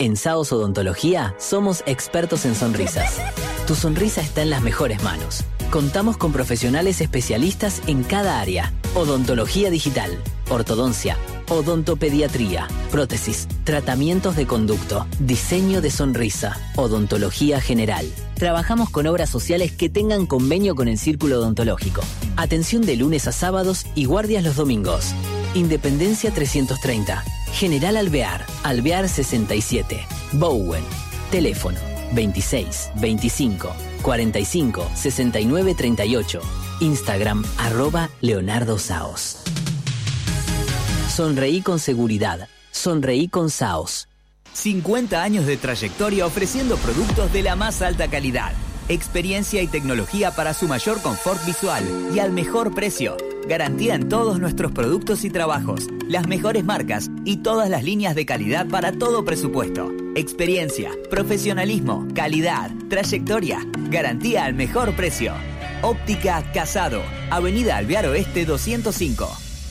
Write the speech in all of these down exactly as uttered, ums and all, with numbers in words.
En Saos Odontología somos expertos en sonrisas. Tu sonrisa está en las mejores manos. Contamos con profesionales especialistas en cada área. Odontología digital, ortodoncia, odontopediatría, prótesis, tratamientos de conducto, diseño de sonrisa, odontología general. Trabajamos con obras sociales que tengan convenio con el Círculo Odontológico. Atención de lunes a sábados y guardias los domingos. Independencia trescientos treinta. General Alvear, Alvear sesenta y siete. Bowen. Teléfono veintiséis, veinticinco, cuarenta y cinco, sesenta y nueve, treinta y ocho. Instagram arroba Leonardo Saos. Sonreí con seguridad. Sonreí con Saos. cincuenta años de trayectoria ofreciendo productos de la más alta calidad. Experiencia y tecnología para su mayor confort visual y al mejor precio. Garantía en todos nuestros productos y trabajos, las mejores marcas y todas las líneas de calidad para todo presupuesto. Experiencia, profesionalismo, calidad, trayectoria, garantía al mejor precio. Óptica Casado, Avenida Alvear Oeste doscientos cinco.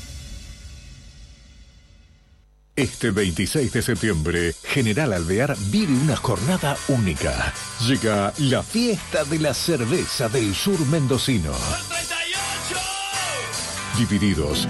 Este veintiséis de septiembre, General Alvear vive una jornada única. Llega la fiesta de la cerveza del sur mendocino. Divididos.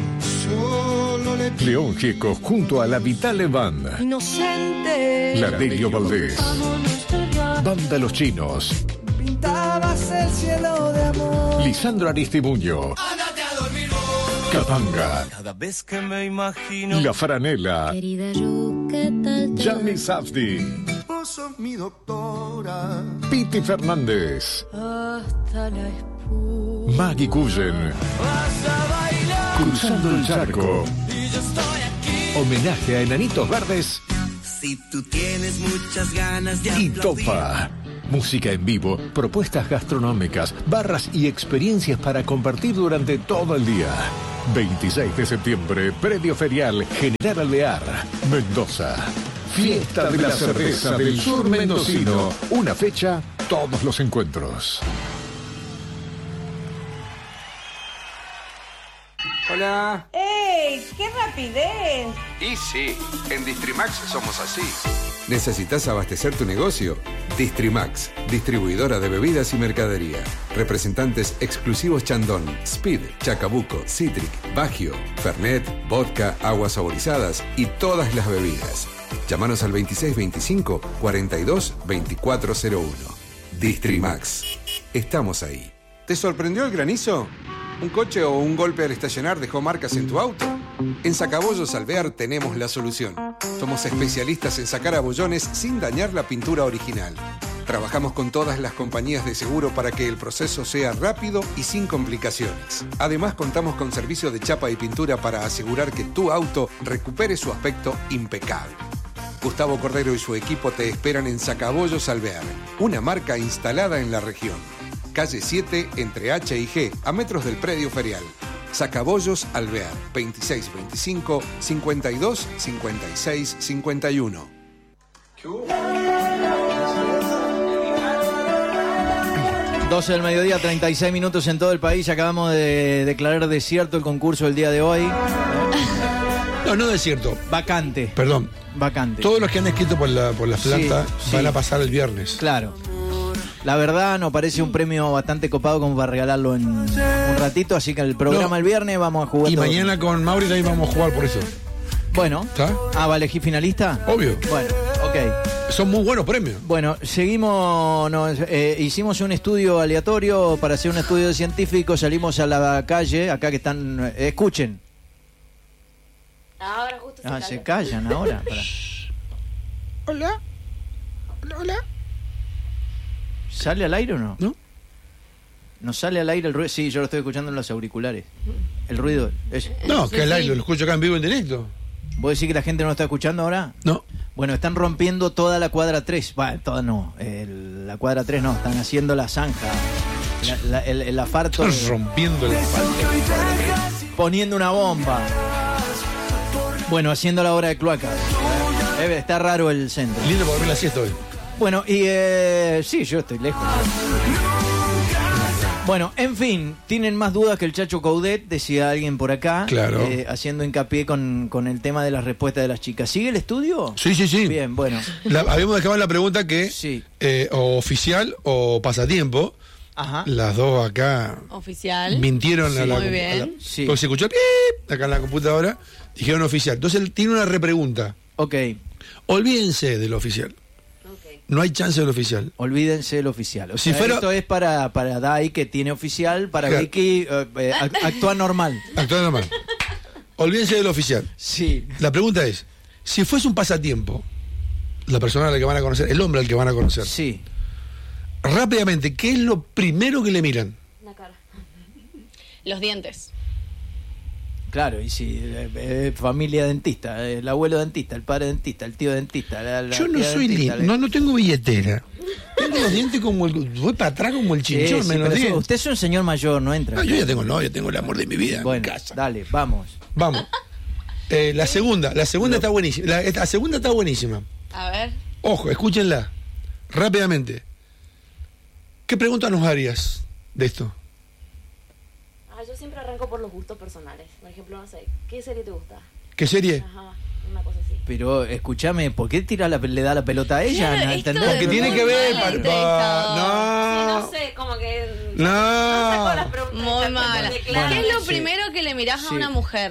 León Gieco junto a la Vitale Band. Inocente. Ladelio Valdés. Banda Los Chinos. Pintabas el cielo de amor. Lisandro Aristimuño. Capanga. Cada vez que me imagino. La Franela. Querida Ru, ¿qué tal? Yami Safdi. Vos sos mi doctora. Piti Fernández. Hasta la espuma. Maggie Cullen. Vas a bailar. Cruzando el charco. Y yo estoy aquí. Homenaje a Enanitos Verdes. Si tú tienes muchas ganas de Y aplaudir. Topa. Música en vivo, propuestas gastronómicas, barras y experiencias para compartir durante todo el día. veintiséis de septiembre, Predio Ferial General Alvear, Mendoza. Fiesta de la cerveza del sur mendocino. Una fecha, todos los encuentros. Hola. ¡Ey! ¡Qué rapidez! Y sí, en Distrimax somos así. ¿Necesitas abastecer tu negocio? Distrimax, distribuidora de bebidas y mercadería. Representantes exclusivos Chandon, Speed, Chacabuco, Citric, Bagio, Fernet, vodka, aguas saborizadas y todas las bebidas. Llámanos al veintiséis veinticinco, cuarenta y dos, veinticuatro cero uno. Distrimax. Estamos ahí. ¿Te sorprendió el granizo? ¿Un coche o un golpe al estacionar dejó marcas en tu auto? En Sacabollos Alvear tenemos la solución. Somos especialistas en sacar abollones sin dañar la pintura original. Trabajamos con todas las compañías de seguro para que el proceso sea rápido y sin complicaciones. Además, contamos con servicio de chapa y pintura para asegurar que tu auto recupere su aspecto impecable. Gustavo Cordero y su equipo te esperan en Sacabollos Alvear, una marca instalada en la región. Calle siete, entre H y G, a metros del Predio Ferial. Sacabollos Alvear, veintiséis veinticinco, cincuenta y dos, cincuenta y seis, cincuenta y uno. doce del mediodía, treinta y seis minutos en todo el país. Acabamos de declarar desierto el concurso del día de hoy. No, no desierto. Vacante. Perdón. Vacante. Todos los que han escrito por la, por la planta Sí, van sí. a pasar el viernes. Claro. La verdad nos parece un premio bastante copado como para regalarlo en un ratito, así que el programa No. el viernes vamos a jugar. Y todo. mañana con Mauri también vamos a jugar por eso. Bueno. ¿Está? Ah, ¿va a elegir finalista? Obvio. Bueno, ok. Son muy buenos premios. Bueno, seguimos, nos, eh, hicimos un estudio aleatorio para hacer un estudio científico, salimos a la calle, acá que están, eh, escuchen. Ahora justo se Ah, cayó. se callan ahora. Pará. Hola. Hola, hola. ¿Sale al aire o no? ¿No? ¿No sale al aire el ruido? Sí, yo lo estoy escuchando en los auriculares. El ruido es... No, que el aire lo escucho acá en vivo en directo. ¿Vos decís que la gente no lo está escuchando ahora? No. Bueno, están rompiendo toda la cuadra tres. Bueno, toda no. El- la cuadra tres no. Están haciendo la zanja. La- la- el, el asfalto. Están rompiendo el asfalto. Poniendo una bomba. Bueno, haciendo la obra de cloaca. Eh, Está raro el centro. Lindo para dormir la siesta hoy. Bueno, y eh, sí, yo estoy lejos. Bueno, en fin, tienen más dudas que el Chacho Coudet, decía alguien por acá. Claro. eh, haciendo hincapié con, con el tema de las respuestas de las chicas. ¿Sigue el estudio? Sí, sí, sí. Bien, bueno. La- habíamos dejado la pregunta que Sí. eh, o oficial o pasatiempo. Ajá. Las dos acá Oficial. mintieron a Sí, la muy compu- bien. a la- Sí. Porque se escuchó ¡pip! Acá en la computadora, dijeron oficial. Entonces él tiene una repregunta. Ok, Olvídense del oficial. No hay chance del oficial. olvídense del oficial. O Si sea, fuera- esto es para, para Dai, que tiene oficial, para Claro. Vicky, eh, eh, act- actúa normal. Actúa normal. Olvídense del oficial. Sí. La pregunta es, si fuese un pasatiempo, la persona a la que van a conocer, el hombre al que van a conocer, Sí. rápidamente, ¿qué es lo primero que le miran? La cara. Los dientes. Claro, y si eh, eh, familia dentista, eh, el abuelo dentista, el padre dentista, el tío dentista. La, la Yo no tía soy dentista, lindo, la- no, no tengo billetera. Tengo los dientes como el... Voy para atrás como el Sí, chinchón, sí, menos pero diez. eso- usted es un señor mayor, no entra. Ah, yo ya tengo novia, tengo el amor de mi vida en Bueno, mi casa. dale, vamos. Vamos. Eh, la segunda, la segunda está buenísima. La, la segunda está buenísima. A ver. Ojo, escúchenla. Rápidamente. ¿Qué pregunta nos harías de esto? Ah, yo siempre arranco por los gustos personales. Por ejemplo, no sé, ¿qué serie te gusta? ¿Qué serie? Ajá, una cosa así. Pero escúchame, ¿por qué tira la, le da la pelota a ella? Claro, ¿No esto entendés? Porque tiene que ver... pa- Sí, no. no sé, como que... No. No saco las preguntas Muy exactas mala. de claro. ¿Qué es lo Sí. primero que le mirás a Sí. una mujer?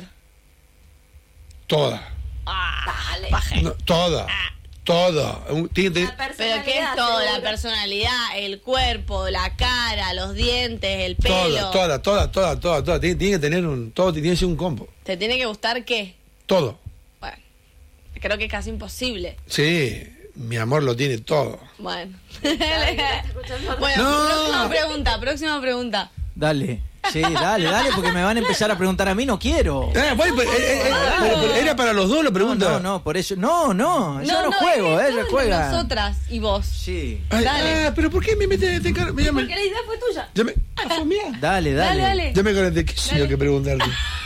Toda. Dale. No, toda. Toda. Un- tiene que tener- Pero ¿qué es todo? La personalidad, el cuerpo, la cara, los dientes, el pelo. Toda, toda, toda, toda, toda, toda. Tiene, tiene que tener un... Todo tiene que ser un combo. ¿Te tiene que gustar qué? Todo. Bueno, creo que es casi imposible. Sí, mi amor lo tiene todo. Bueno. ¿Está escuchando? Bueno, No. próxima pregunta, próxima pregunta. Dale. Sí, dale, dale, porque me van a empezar a preguntar a mí, no quiero. Eh, bueno, pero, eh, eh, eh, pero- pero era para los dos la pregunta. No, no, no, por eso. No, no, yo no, juego, es ella todo juega. Nosotras y vos. Sí. Ay, Dale. ah, pero ¿por qué me metes en cara? Ya me, Porque la idea fue tuya. ya me, ah, fue mía. Dale, dale. Dale, dale. Ya me conecté. ¿Qué sé yo que preguntarte?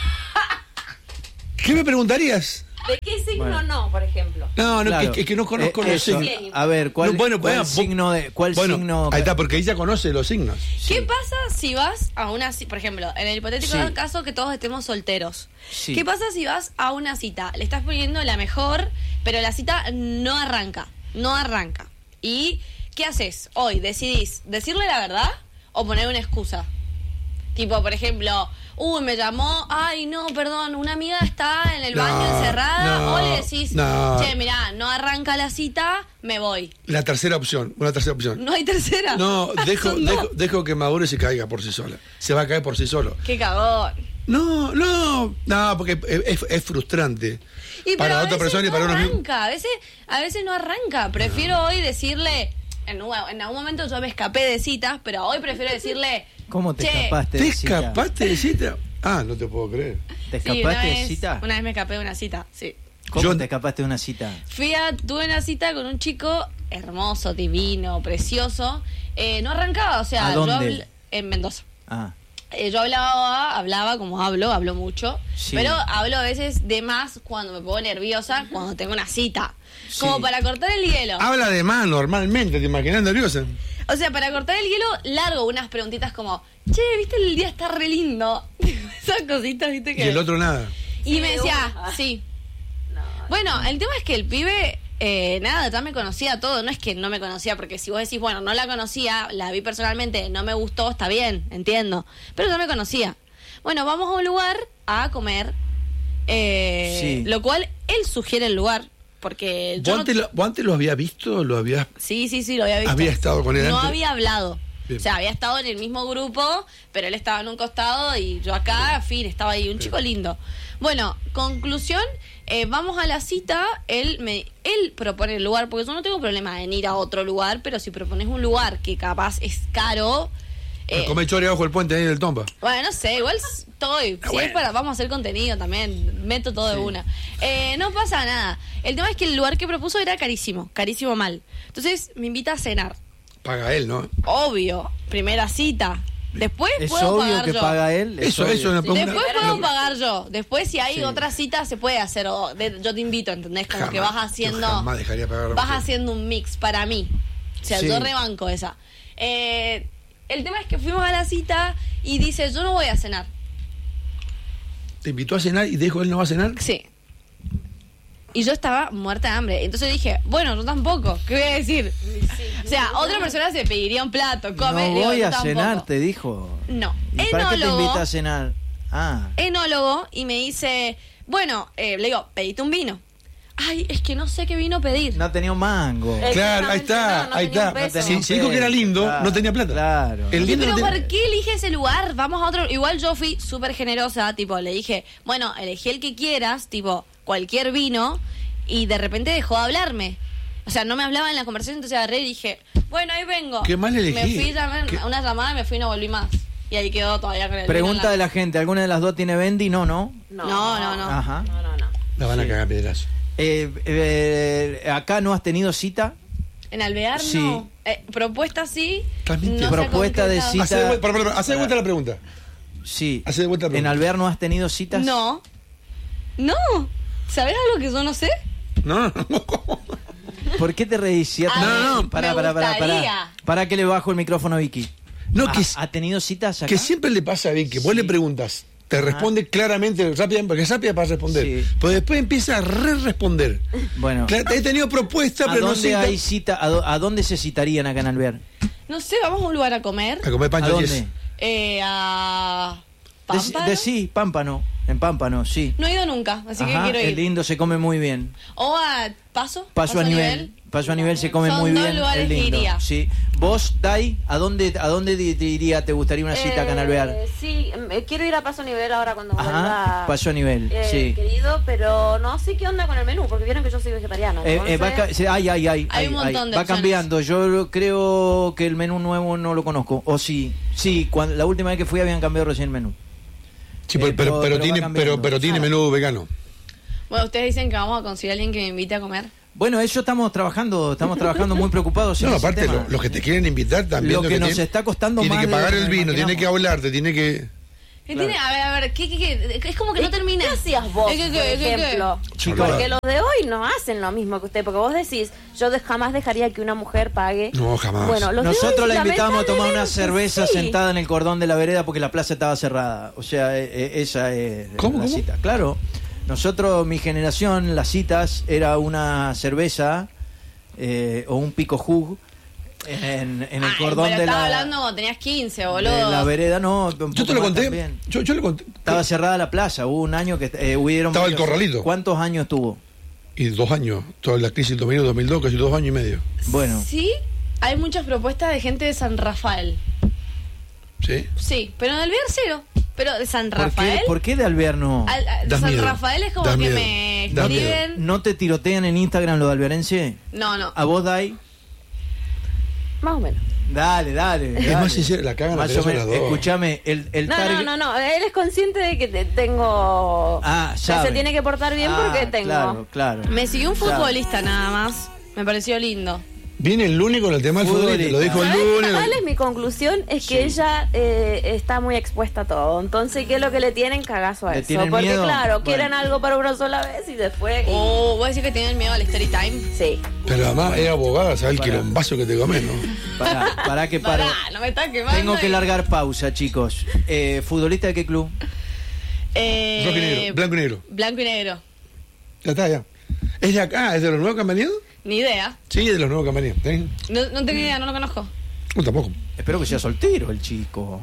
¿Qué me preguntarías? ¿De qué signo Bueno. no, por ejemplo? No, no, Claro. que, que no conozco Eh, los eso. signos. A ver, ¿cuál, No, bueno, cuál bueno, vos- signo de cuál Bueno, signo? ahí está, porque ella conoce los signos. ¿Qué pasa si vas a una cita? Por ejemplo, en el hipotético Sí. caso que todos estemos solteros. Sí. ¿Qué pasa si vas a una cita? Le estás poniendo la mejor, pero la cita no arranca. No arranca. ¿Y qué haces? Hoy decidís decirle la verdad o poner una excusa. Tipo, por ejemplo, uy, me llamó, ay, no, perdón, una amiga está en el No, baño encerrada. no, o le decís, no. che, mirá, no arranca la cita, me voy. La tercera opción, una tercera opción. No hay tercera. No, dejo, Son dos. dejo, dejo que madure y se caiga por sí sola. Se va a caer por sí solo. Qué cagón. No, no, no, porque es, es- es frustrante. Y para pero a otra veces persona y no para uno mismo. arranca, a veces, a veces no arranca. Prefiero hoy decirle, en, un- en algún momento yo me escapé de citas, pero hoy prefiero decirle, ¿Cómo te che, escapaste ¿Te de cita? escapaste de cita? Ah, no te puedo creer. ¿Te sí, una escapaste de vez, cita? una vez me escapé de una cita, sí. ¿Cómo Yo- te escapaste de una cita? Fui a, tuve una cita con un chico hermoso, divino, precioso. Eh, no arrancaba, o sea, ¿A yo dónde? habl- en Mendoza. Ah, Eh, yo hablaba, hablaba como hablo, hablo mucho, Sí. pero hablo a veces de más cuando me pongo nerviosa, cuando tengo una cita. Sí. Como para cortar el hielo. Habla de más normalmente, ¿te imaginas nerviosa? O sea, para cortar el hielo, largo unas preguntitas como, che, viste, el día está re lindo. Esas cositas, viste Y que... el otro nada. Y Sí, me de decía, una. sí. No, Bueno, el tema es que el pibe, eh, nada, ya me conocía todo. No es que no me conocía, porque si vos decís, bueno, no la conocía, la vi personalmente, no me gustó, está bien, entiendo. Pero ya me conocía. Bueno, vamos a un lugar a comer, eh, Sí. lo cual él sugiere el lugar, porque yo ¿Vos no- antes, lo, vos antes lo habías visto? ¿Lo habías...? Sí, sí, sí, lo había visto. ¿Había estado con él No antes? había hablado. Bien. O sea, había estado en el mismo grupo, pero él estaba en un costado y yo acá, fin, estaba ahí. Un chico lindo. Bueno, conclusión, eh, vamos a la cita, él me él propone el lugar, porque yo no tengo problema en ir a otro lugar, pero si propones un lugar que capaz es caro... eh, Come chore abajo el puente ahí del Tomba. bueno, no sé, igual estoy. Si bueno. es para, vamos a hacer contenido también, meto todo de una. Eh, no pasa nada. El tema es que el lugar que propuso era carísimo, carísimo mal. Entonces me invita a cenar. Paga él, ¿no? Obvio, primera cita. Después ¿es puedo obvio pagar que yo. paga él? ¿Es Eso, obvio? eso. Una, Después una- puedo una- pagar yo. Después, si hay Sí. otra cita, se puede hacer. O de- yo te invito, ¿entendés? Como Jamás, que vas yo haciendo. jamás dejaría pagar a la Vas mujer. haciendo un mix para mí. O sea, Sí. yo rebanco esa. Eh, el tema es que fuimos a la cita y dice, yo no voy a cenar. ¿Te invitó a cenar y te dijo él no va a cenar? Sí. Y yo estaba muerta de hambre. Entonces dije, bueno, yo tampoco. ¿Qué voy a decir? Sí, o sea, otra persona se pediría un plato, come. No digo, voy yo a tampoco. cenar, te dijo. No. ¿Y para qué te Enólogo. invita a cenar? Ah. Enólogo y me dice, bueno, eh, le digo, pedite un vino. Ay, es que no sé qué vino pedir. No tenía un mango. Claro, ahí está, no, no ahí tenía está. un peso. Si, si dijo que era lindo, Claro, no tenía plata. Claro. El Sí, lindo pero no ¿por tenía- qué elige ese lugar? Vamos a otro. Igual yo fui súper generosa, tipo, le dije, bueno, elegí el que quieras, tipo, cualquier vino, y de repente dejó de hablarme. O sea, no me hablaba en la conversación, entonces agarré y dije, bueno, ahí vengo. Qué mal elegí. Me fui a llamar- Qué- a una llamada y me fui y no volví más. Y ahí quedó todavía con el Pregunta vino de en la gente, ¿alguna de las dos tiene Bendy? No, no. la... No, no, no. Ajá. No, no, no. La van a cagar pedazo. Eh, eh, ¿Acá no has tenido cita? En Alvear Sí. no. Eh, propuesta sí. Estás mintiendo. no se ha Propuesta de concretado. cita. Hace de vuelta, para, para, para, hace de vuelta la pregunta. Sí. Hace de vuelta la ¿En pregunta. Alvear no has tenido citas? No. No. ¿Sabés algo que yo no sé? No, no, no. ¿Por qué te reís? Si ha Ay, tenido- no, no. Pará, me pará, pará, pará. gustaría. Para que le bajo el micrófono a Vicky. No, ¿Ha, que, ¿Ha tenido citas acá? que siempre le pasa a Vicky, vos Sí. le preguntas, te responde claramente, rápida, porque es rápida para responder. Sí. Pero después empieza a re-responder. Bueno. Claro, he tenido propuestas, ¿A pero no dónde sé. hay cita? ¿A, do- a dónde se citarían acá en Alvear? No sé, vamos a un lugar a comer. A comer ¿A pancho dónde? diez. Eh, a... De, ¿Pámpano? de- sí, Pámpano. En Pámpano, sí. No he ido nunca, así Ajá, que quiero es ir. lindo, se come muy bien. O a Paso. Paso, a nivel. Paso a nivel se come Son muy dos bien. lugares es que lindo. iría. Sí. ¿Vos, Dai, a dónde, a dónde te te iría, te gustaría una cita acá en Alvear? Eh, sí, me- quiero ir a Paso Nivel ahora cuando Ajá, vuelva. Paso a nivel, eh, sí. Querido, pero no sé qué onda con el menú, porque vieron que yo soy vegetariana. Eh, eh, va a ca- entonces- se- ay, ay, ay, Hay ay, un montón ay. de Va opciones. cambiando. Yo creo que el menú nuevo no lo conozco. O sí, sí, cuando, la última vez que fui habían cambiado recién el menú. Sí, Eh, pero, pero, pero- pero pero va tiene, cambiando. pero, pero tiene menú vegano. Bueno, ustedes dicen que vamos a conseguir a alguien que me invite a comer. Bueno, eso estamos trabajando, estamos trabajando muy preocupados en No, ese aparte, tema. lo- los que te quieren invitar también. Lo que nos está costando tiene más que de pagar lo que el nos vino, imaginamos. tiene que hablarte, tiene que. ¿Qué tiene? A ver, a ver, ¿qué, qué, qué? Es como que no termina. ¿Qué hacías vos, ¿Qué, qué, por qué, qué, qué? ejemplo? Chicos. Porque los de hoy no hacen lo mismo que usted, porque vos decís, yo de- jamás dejaría que una mujer pague. No, jamás. Bueno, los de Nosotros hoy, la invitábamos a tomar una lamentablemente, cerveza sí. sentada en el cordón de la vereda porque la plaza estaba cerrada. O sea, eh, eh, esa es ¿Cómo, la cómo? cita. Claro, nosotros, mi generación, las citas era una cerveza eh, o un pico jug en, en el Ay, cordón pero de estaba la, hablando cuando tenías quince, de boludo. la vereda. No, un Yo poco te lo más conté. también. Yo, yo le conté. Estaba cerrada la plaza. Hubo un año que eh, hubieron. Estaba el varios- corralito. ¿Cuántos años tuvo? Y dos años. Toda la crisis del dos mil uno, dos mil dos, casi dos años y medio. Bueno, Sí, hay muchas propuestas de gente de San Rafael. ¿Sí? Sí, pero en Alvear cero. Pero de San ¿por Rafael. qué, ¿por qué de Alvear no? Al- a- de Das San miedo, Rafael es como das que miedo, me das miedo. escriben. ¿No te tirotean en Instagram lo de alvearense? No, no. ¿A vos, Dai? Más o menos. Dale, dale. Es dale. más sincero, la cagan a Más o pedazo menos. las dos. Escúchame, el, el No, target. no, no, no, él es consciente de que te- tengo... Ah, o sea, sabe. se tiene que portar bien Ah, porque tengo... Claro, claro. Me siguió un Sabe. futbolista nada más. Me pareció lindo. Viene el lunes con el tema del fútbol, te lo dijo el ¿Sabes lunes. cuál es mi conclusión? Es que ella eh, está muy expuesta a todo. Entonces, ¿qué es lo que le tienen? Cagazo a ¿Le eso. tienen Porque, miedo? claro, Bueno. quieren algo para una sola vez y después... Oh, ¿vos decís que tienen miedo al story time? Sí. Pero además es abogada, ¿sabes el Para. quilombazo que te comes, no? Pará, pará que paro. Pará, no me estás quemando. Tengo que y- largar pausa, chicos. Eh, ¿Futbolista de qué club? Eh, Rojo y negro, blanco y negro. Blanco y negro. Ya está, ya. ¿Es de acá? ¿Es de los nuevos que han venido? Ni idea. Sí, es de los nuevos que han venido. ¿Sí? No, no tengo idea, no lo conozco. No, tampoco. Espero que sea soltero el chico.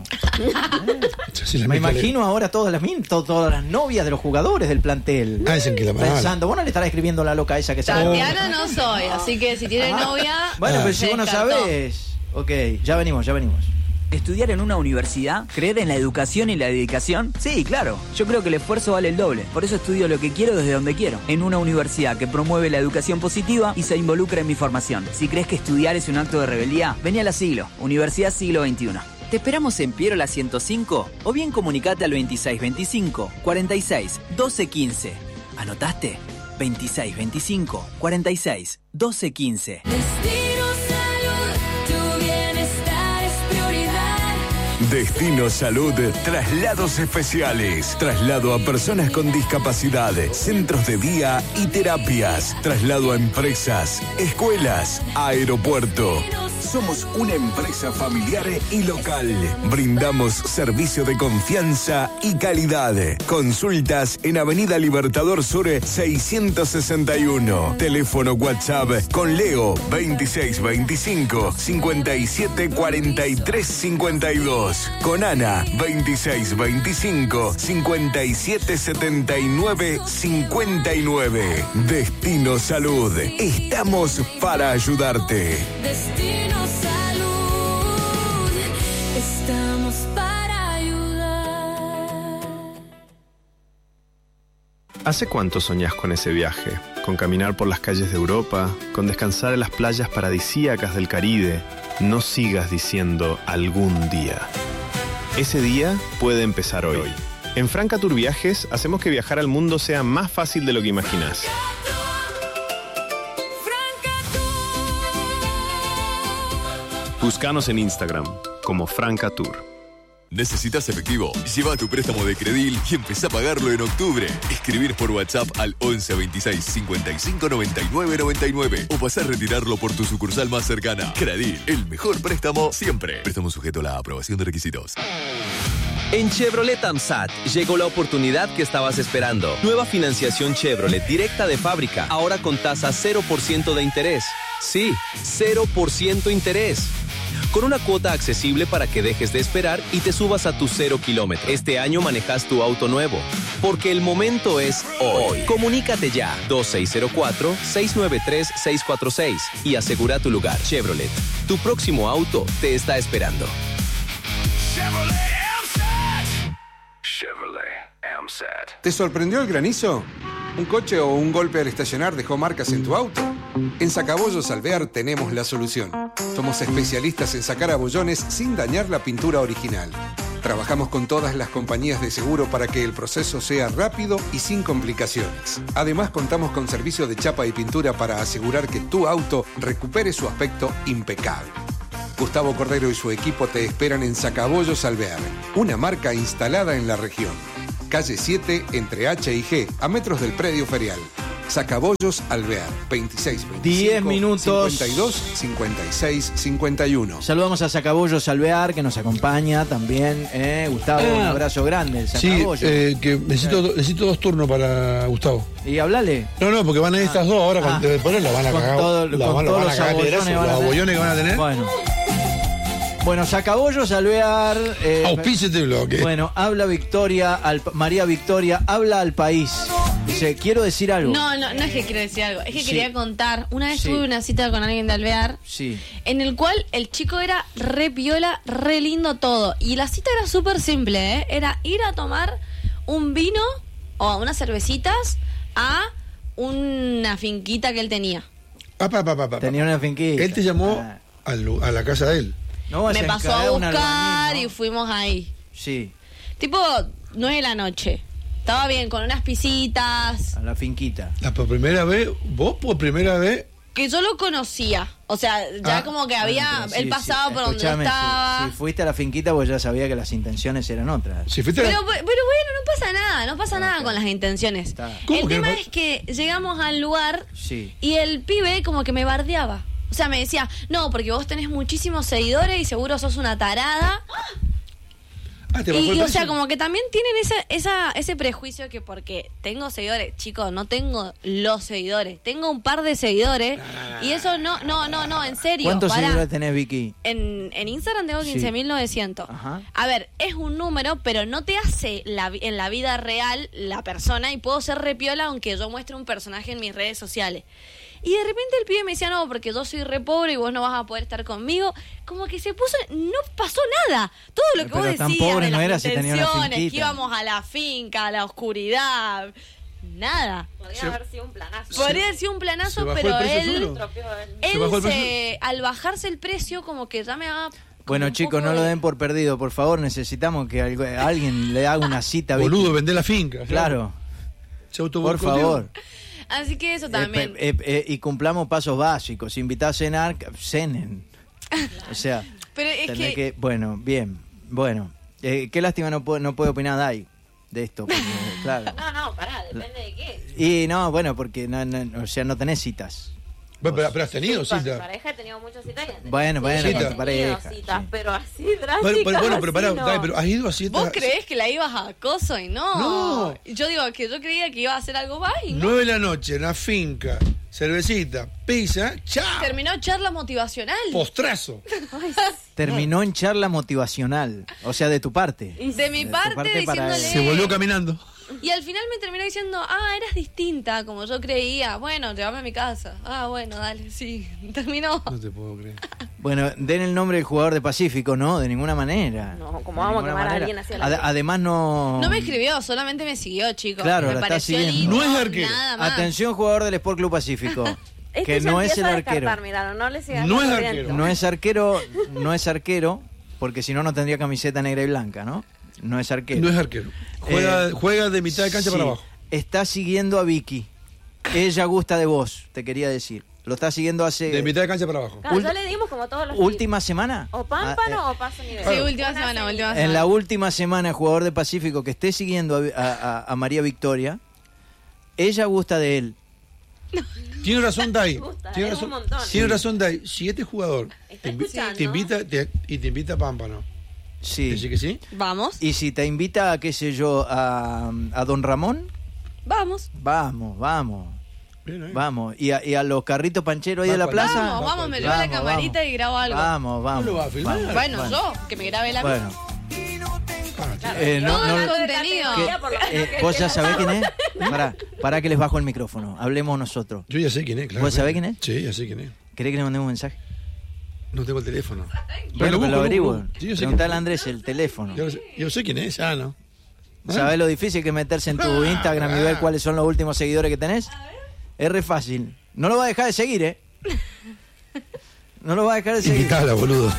Sí, la Me mezcla imagino ahora todas las min- to- todas las novias de los jugadores del plantel. Ah, dicen que la mala. Pensando, vos no le estarás escribiendo a la loca esa que se Tatiana no soy, así que si tiene novia. Bueno, pero se si vos no descartó. sabés. Ok, ya venimos, ya venimos. ¿Estudiar en una universidad? ¿Creer en la educación y la dedicación? Sí, claro. Yo creo que el esfuerzo vale el doble. Por eso estudio lo que quiero desde donde quiero. En una universidad que promueve la educación positiva y se involucra en mi formación. Si crees que estudiar es un acto de rebeldía, vení a la Siglo, Universidad Siglo veintiuno. ¿Te esperamos en Piero la ciento cinco? O bien comunicate al veintiséis veinticinco, cuarenta y seis, doce quince. ¿Anotaste? veintiséis veinticinco, cuarenta y seis, doce quince. Destino Salud, tu bienestar es prioridad. Destino Salud, traslados especiales, traslado a personas con discapacidad, centros de día y terapias, traslado a empresas, escuelas, aeropuerto. Somos una empresa familiar y local. Brindamos servicio de confianza y calidad. Consultas en Avenida Libertador Sur seiscientos sesenta y uno. Teléfono WhatsApp con Leo veintiséis veinticinco cincuenta y siete cuarenta y tres cincuenta y dos. Con Ana veintiséis veinticinco cincuenta y siete setenta y nueve cincuenta y nueve. Destino Salud. Estamos para ayudarte. Destino Salud, estamos para ayudar. ¿Hace cuánto soñás con ese viaje? Con caminar por las calles de Europa, con descansar en las playas paradisíacas del Caribe. No sigas diciendo algún día. Ese día puede empezar hoy. En Franca Tour Viajes hacemos que viajar al mundo sea más fácil de lo que imaginás. Búscanos en Instagram como Franca Tour. ¿Necesitas efectivo? Lleva tu préstamo de Credil y empezá a pagarlo en octubre. Escribir por WhatsApp al once veintiséis cincuenta y cinco noventa y nueve noventa y nueve o pasar a retirarlo por tu sucursal más cercana. Credil, el mejor préstamo siempre. Préstamo sujeto a la aprobación de requisitos. En Chevrolet AMSAT llegó la oportunidad que estabas esperando. Nueva financiación Chevrolet directa de fábrica, ahora con tasa cero por ciento de interés. Sí, cero por ciento interés. Con una cuota accesible para que dejes de esperar y te subas a tu cero kilómetro. Este año manejas tu auto nuevo, porque el momento es hoy. Comunícate ya, dos seis cero cuatro, seis nueve tres, seis cuatro seis y asegura tu lugar. Chevrolet, tu próximo auto te está esperando. Chevrolet AMSAT. Chevrolet AMSAT. ¿Te sorprendió el granizo? ¿Un coche o un golpe al estacionar dejó marcas en tu auto? En Sacabollos Alvear tenemos la solución. Somos especialistas en sacar abollones sin dañar la pintura original. Trabajamos con todas las compañías de seguro para que el proceso sea rápido y sin complicaciones. Además, contamos con servicio de chapa y pintura para asegurar que tu auto recupere su aspecto impecable. Gustavo Cordero y su equipo te esperan en Sacabollos Alvear, una marca instalada en la región. Calle siete, entre H y G, a metros del predio ferial. Sacabollos Alvear, veintiséis veinticinco, diez minutos. cincuenta y dos, cincuenta y seis, cincuenta y uno. Saludamos a Sacabollos Alvear, que nos acompaña también. ¿eh? Gustavo, Ah. un abrazo grande. El Sí, Sacabollos. eh, que necesito, necesito dos turnos para Gustavo. Y hablale. No, no, porque van a ir estas dos ahora, Ah. cuando después la van a Con cagar. todo- la con van, la todos van a los cagar abollones piedrazos, van a los tener. abollones que van a tener. Bueno. Bueno, Sacabollos Alvear. Eh, Auspicia este bloque. Bueno, habla Victoria, al, María Victoria, habla al país. Dice, quiero decir algo. No, no, no es que quiero decir algo, es que Sí. quería contar. Una vez Sí. tuve una cita con alguien de Alvear, Sí. en el cual el chico era re piola, re lindo todo. Y la cita era súper simple, ¿eh? Era ir a tomar un vino o a unas cervecitas a una finquita que él tenía. Ah, pa, pa, pa, pa, Tenía una finquita. Él te llamó al lu- a la casa de él. No, Me se pasó a encarga un buscar albañil, ¿no? y fuimos ahí. Sí, Tipo nueve de la noche. Estaba bien, con unas pisitas. a la finquita. La por primera vez, vos por primera vez. Que yo lo conocía. O sea, ya Ah, como que había. Bueno, pero él sí, pasaba sí. por donde Escuchame, estaba. Si, si fuiste a la finquita, pues ya sabía que las intenciones eran otras. Si fuiste Pero, pero bueno, no pasa nada, no pasa nada con las intenciones. ¿Cómo El que tema no? es que llegamos al lugar Sí. y el pibe como que me bardeaba. O sea, me decía, no, porque vos tenés muchísimos seguidores y seguro sos una tarada. Ah, te bajó Y, el y, o precio. sea, como que también tienen esa, esa, ese prejuicio que porque tengo seguidores, chicos, no tengo los seguidores, tengo un par de seguidores y eso no, no, no, no, en serio. ¿Cuántos pará. seguidores tenés, Vicky? En, en Instagram tengo Sí. quince mil novecientos. Ajá. A ver, es un número, pero no te hace la, vi- en la vida real la persona y puedo ser repiola aunque yo muestre un personaje en mis redes sociales. Y de repente el pibe me decía, no, porque yo soy re pobre y vos no vas a poder estar conmigo. Como que se puso, no pasó nada. Todo lo que Pero vos tan decías pobre de no las era si tenía una intenciones, que finquita. íbamos a la finca, a la oscuridad, nada. Podría Se- haber sido un planazo. Podría haber sido un ¿Se planazo, bajó pero el precio él, solo? él ¿Se bajó el se- al bajarse el precio como que ya me daba... Bueno, chicos, no lo den por perdido, por favor. Necesitamos que algo- alguien le haga una cita. Vicky. Boludo, vendé la finca. Claro. Se Por autoboicoteó. favor. Así que eso Eh, también. pe- eh, eh, y cumplamos pasos básicos. Si invitás a cenar, cenen. O sea, Pero es tenés que, que... Bueno, bien. Bueno, eh, qué lástima no puede, no puede opinar Dai de esto. Porque, claro. No, no, pará, depende de qué. Y no, bueno, porque no, no, o sea, no tenés citas. Bueno, pero, pero has tenido Sí, con cita. mi pareja he tenido muchas citas y han tenido- Bueno, bueno, Sí, con he tu tenido pareja, citas, sí. pero así drásticas. Bueno, pero, bueno, pero, pará, así no. Dai, pero has ido así. ¿Vos creés que la ibas a acoso y no? No. Yo digo que yo creía que iba a hacer algo más y no. nueve de la noche, en la finca, cervecita, pizza, chao. Terminó charla motivacional. Postrazo. Terminó en charla motivacional, o sea, de tu parte. De mi tu parte, parte para diciéndole... Se volvió caminando. Y al final me terminó diciendo, ah, eras distinta, como yo creía. Bueno, llévame a mi casa. Ah, bueno, dale, sí. Terminó. No te puedo creer. Bueno, den el nombre del jugador de Pacífico, ¿no? De ninguna manera. No, como De vamos a ninguna quemar a manera. alguien así a la Ade- vez. además no... No me escribió, solamente me siguió, chicos. Claro, me la está pareció siguiendo. lindo, No es arquero. nada más. Atención, jugador del Sport Club Pacífico. Este que ya no es el empieza a arquero. descartar, mirá, no le sigas No es la arquero. corriente. No es arquero, no es arquero, porque si no, no tendría camiseta negra y blanca, ¿no? No es arquero. No es arquero. Juega, Eh, juega de mitad de cancha sí, para abajo. Está siguiendo a Vicky. Ella gusta de vos, te quería decir. Lo está siguiendo hace... De mitad de cancha para abajo. Claro, Ul- ya le dimos como todos los ¿Última semana? O pámpano o paso nivel. Sí, última Una semana, semilla. última En semana. la última semana, el jugador de Pacífico que esté siguiendo a, a- a María Victoria, ella gusta de él. Tiene razón, Dai. Gusta, Tiene es razón, un montón. tiene razón, Dai. Si este jugador Está te, invi- escuchando. te invita te- y te invita a Pámpano, Sí. ¿dice que sí? Vamos, Y si te invita, qué sé yo, a, a Don Ramón, vamos. vamos, vamos. Bien, ahí. Vamos. Y a, y a los carritos pancheros ahí Va de la cual- plaza. Vamos, Va vamos, me cualquiera. llevo la Vamos, camarita vamos. y grabo algo. Vamos, vamos. ¿No lo va a filmar? vamos. Bueno, yo, que me grabe la Bueno. Ah, Eh, no, Todo no- el contenido. que- por lo menos eh, que ¿Vos ya tenga- sabés quién es? Pará, pará que les bajo el micrófono. Hablemos nosotros. Yo ya sé quién es, claro. ¿Vos sabés quién es? Sí, ya sé quién es. ¿Querés que le mandemos un mensaje? No tengo el teléfono. Bueno, lo pero lo busco, averiguo. busco. Sí, yo sé Preguntale quién a es. Andrés el teléfono. Yo, sé- yo sé quién es, ya no. ¿Sabés lo difícil que es meterse en tu Instagram y ver cuáles son los últimos seguidores que tenés? Es re fácil. No lo va a dejar de seguir, ¿eh? No lo va a dejar de seguir. Invitala, boludo.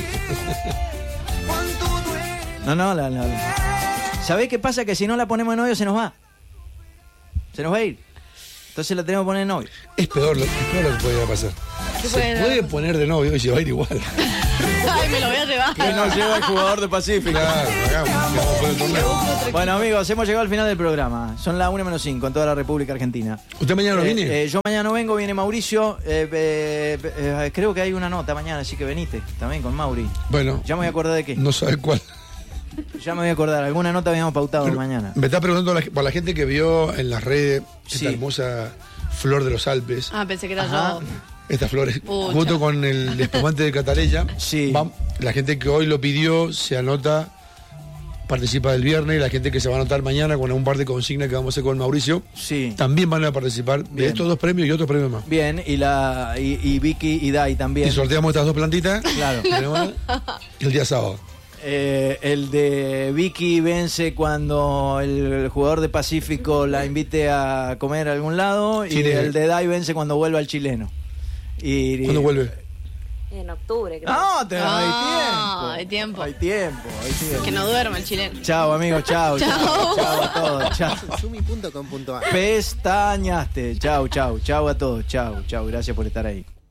No, no, la, la- ¿sabés qué pasa? Que si no la ponemos de novio se nos va. Se nos va a ir. Entonces la tenemos que poner de novio. Es peor, lo, es peor lo que puede pasar. ¿Qué Se puede- puede poner de novio y se va a ir igual. Ay, me lo voy a llevar. Que nos lleva el jugador de Pacífico. Claro, hagamos, hagamos por el torneo. Bueno, amigos, hemos llegado al final del programa. Son las una menos cinco en toda la República Argentina. ¿Usted mañana no Eh, viene? eh, yo mañana no vengo, viene Mauricio. Eh, eh, eh, creo que hay una nota mañana, así que venite también con Mauri. Bueno, Ya me voy a acordar de qué. no sabe cuál. Ya me voy a acordar. Alguna nota habíamos pautado Pero mañana. Me está preguntando la, por la gente que vio en las redes Sí. esta hermosa flor de los Alpes. Ah, pensé que era Ajá. yo. Estas flores, Pucha. junto con el espumante de Cataleya. Sí. Va- la gente que hoy lo pidió se anota, participa del viernes. Y la gente que se va a anotar mañana con un par de consignas que vamos a hacer con Mauricio, Sí. también van a participar de Bien. estos dos premios y otros premios más. Bien, y la y, y Vicky y Dai también. Y sorteamos estas dos plantitas Claro. tenemos el día sábado. Eh, el de Vicky vence cuando el jugador de Pacífico la invite a comer a algún lado. Chile. Y el de Dai vence cuando vuelva al chileno. Y, ¿Cuándo vuelve? En octubre, creo. No, te, Ah, hay tiempo. hay tiempo. Hay tiempo, hay tiempo. Que no duerma el chileno. Chao, amigos, chao. Chao. Chao a todos. Chao. Sumi punto com punto a r. Pestañaste. Chao, chao. Chao a todos. Chao, chao. Gracias por estar ahí.